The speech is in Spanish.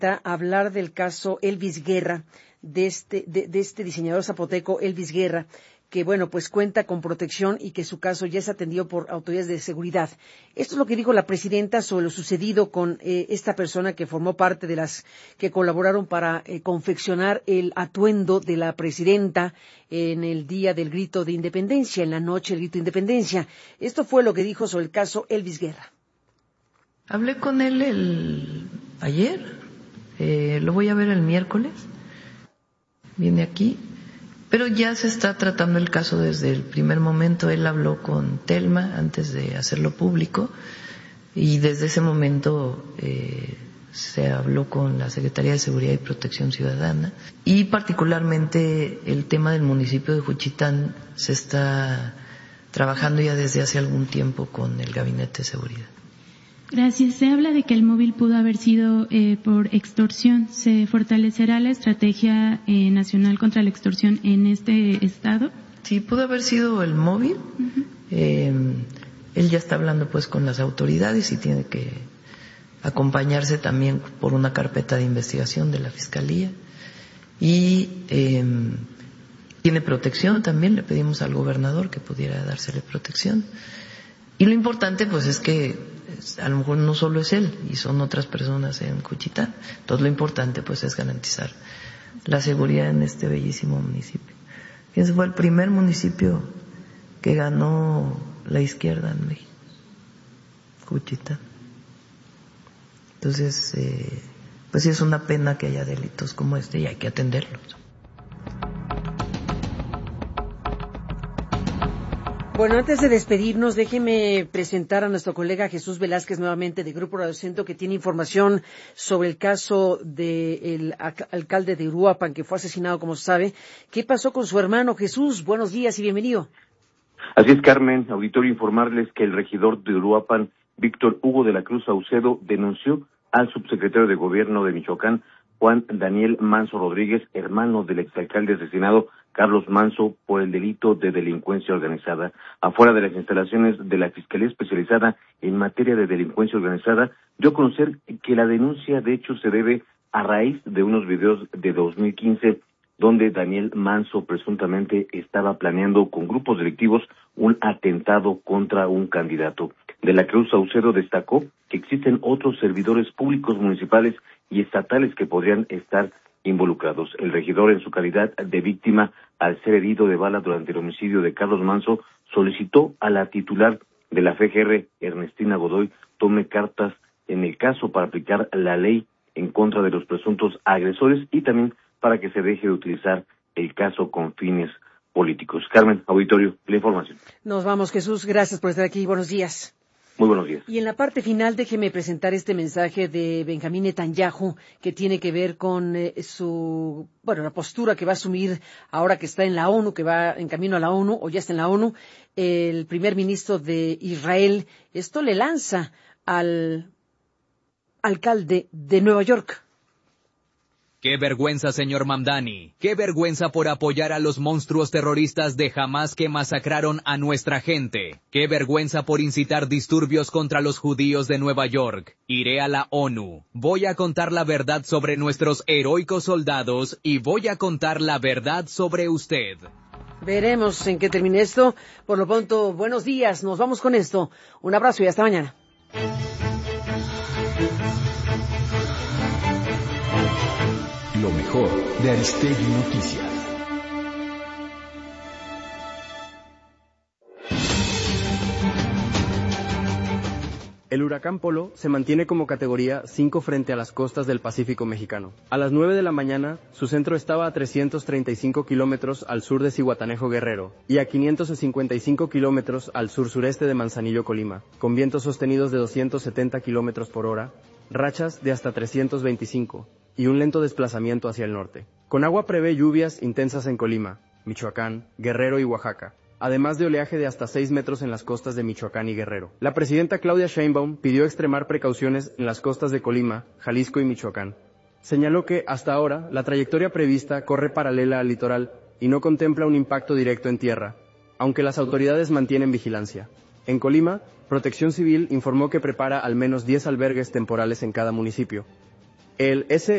hablar del caso Elvis Guerra, de este diseñador zapoteco Elvis Guerra, que pues cuenta con protección y que su caso ya es atendido por autoridades de seguridad. Esto es lo que dijo la presidenta sobre lo sucedido con esta persona que formó parte de las que colaboraron para confeccionar el atuendo de la presidenta en el día del grito de independencia, en la noche del grito de independencia. Esto fue lo que dijo sobre el caso Elvis Guerra. Hablé con él ayer, lo voy a ver el miércoles, viene aquí. Pero ya se está tratando el caso desde el primer momento. Él habló con Telma antes de hacerlo público y desde ese momento se habló con la Secretaría de Seguridad y Protección Ciudadana, y particularmente el tema del municipio de Juchitán se está trabajando ya desde hace algún tiempo con el Gabinete de Seguridad. Gracias. Se habla de que el móvil pudo haber sido por extorsión. ¿Se fortalecerá la estrategia nacional contra la extorsión en este estado? Sí, pudo haber sido el móvil. Uh-huh. Él ya está hablando con las autoridades y tiene que acompañarse también por una carpeta de investigación de la Fiscalía. Y tiene protección también. Le pedimos al gobernador que pudiera dársele protección. Y lo importante es que a lo mejor no solo es él, y son otras personas en Juchitán. Entonces lo importante es garantizar la seguridad en este bellísimo municipio. Ese fue el primer municipio que ganó la izquierda en México, Juchitán. Entonces, sí es una pena que haya delitos como este y hay que atenderlos. Bueno, antes de despedirnos, déjeme presentar a nuestro colega Jesús Velázquez nuevamente de Grupo Radio Centro, que tiene información sobre el caso del alcalde de Uruapan, que fue asesinado, como se sabe. ¿Qué pasó con su hermano? Jesús, buenos días y bienvenido. Así es, Carmen. Auditorio, informarles que el regidor de Uruapan, Víctor Hugo de la Cruz Saucedo, denunció al subsecretario de Gobierno de Michoacán, Juan Daniel Manso Rodríguez, hermano del exalcalde asesinado Carlos Manso, por el delito de delincuencia organizada. Afuera de las instalaciones de la Fiscalía Especializada en materia de delincuencia organizada, dio a conocer que la denuncia de hecho se debe a raíz de unos videos de 2015 donde Daniel Manso presuntamente estaba planeando con grupos delictivos un atentado contra un candidato. De la Cruz Saucedo destacó que existen otros servidores públicos municipales y estatales que podrían estar involucrados. El regidor, en su calidad de víctima al ser herido de bala durante el homicidio de Carlos Manso, solicitó a la titular de la FGR, Ernestina Godoy, tome cartas en el caso para aplicar la ley en contra de los presuntos agresores y también para que se deje de utilizar el caso con fines políticos. Carmen, auditorio, la información. Nos vamos, Jesús. Gracias por estar aquí. Buenos días. Muy buenos días. Y en la parte final, déjeme presentar este mensaje de Benjamín Netanyahu, que tiene que ver con la postura que va a asumir ahora que está en la ONU, que va en camino a la ONU, o ya está en la ONU, el primer ministro de Israel. Esto le lanza al alcalde de Nueva York. ¡Qué vergüenza, señor Mamdani! ¡Qué vergüenza por apoyar a los monstruos terroristas de Hamás que masacraron a nuestra gente! ¡Qué vergüenza por incitar disturbios contra los judíos de Nueva York! Iré a la ONU. Voy a contar la verdad sobre nuestros heroicos soldados y voy a contar la verdad sobre usted. Veremos en qué termine esto. Por lo pronto, buenos días. Nos vamos con esto. Un abrazo y hasta mañana. Lo mejor de Aristegui Noticias. El huracán Polo se mantiene como categoría 5 frente a las costas del Pacífico mexicano. A las 9 de la mañana, su centro estaba a 335 kilómetros al sur de Zihuatanejo, Guerrero, y a 555 kilómetros al sur-sureste de Manzanillo, Colima, con vientos sostenidos de 270 kilómetros por hora, rachas de hasta 325, y un lento desplazamiento hacia el norte. Conagua prevé lluvias intensas en Colima, Michoacán, Guerrero y Oaxaca, además de oleaje de hasta 6 metros en las costas de Michoacán y Guerrero. La presidenta Claudia Sheinbaum pidió extremar precauciones en las costas de Colima, Jalisco y Michoacán. Señaló que, hasta ahora, la trayectoria prevista corre paralela al litoral y no contempla un impacto directo en tierra, aunque las autoridades mantienen vigilancia. En Colima, Protección Civil informó que prepara al menos 10 albergues temporales en cada municipio. El